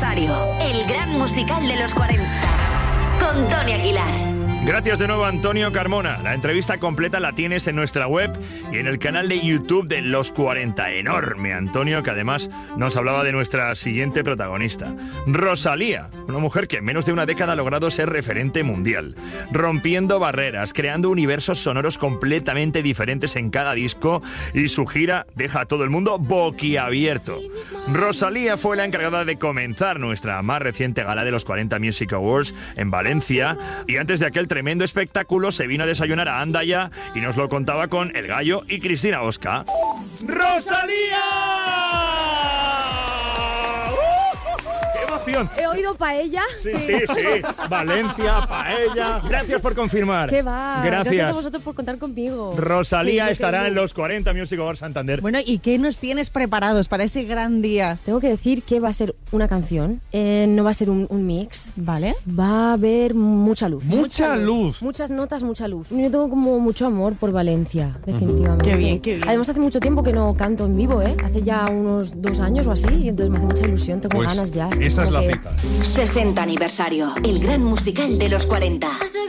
aniversario, el gran musical de los 40, con Tony Aguilar. Gracias de nuevo, Antonio Carmona. La entrevista completa la tienes en nuestra web y en el canal de YouTube de Los 40. Enorme, Antonio, que además nos hablaba de nuestra siguiente protagonista, Rosalía, una mujer que en menos de una década ha logrado ser referente mundial, rompiendo barreras, creando universos sonoros completamente diferentes en cada disco, y su gira deja a todo el mundo boquiabierto. Rosalía fue la encargada de comenzar nuestra más reciente gala de los 40 Music Awards en Valencia, y antes de aquel tremendo espectáculo se vino a desayunar a Andaya y nos lo contaba con El Gallo y Cristina Osca. ¡Rosalía! ¡Qué emoción! ¿He oído paella? Sí. Valencia, paella. Gracias por confirmar. ¿Qué va? Gracias a vosotros por contar conmigo. Rosalía estará en los 40 Music Awards Santander. Bueno, ¿y qué nos tienes preparados para ese gran día? Tengo que decir que va a ser una canción, no va a ser un mix. ¿Vale? Va a haber mucha luz. ¡Mucha luz! Muchas notas, mucha luz. Yo tengo como mucho amor por Valencia, definitivamente. Qué bien, qué bien. Además, hace mucho tiempo que no canto en vivo, ¿eh? Hace ya unos 2 años o así, y entonces me hace mucha ilusión, tengo Pues ganas ya. esa es la cita. 60 aniversario, el gran musical de los 40.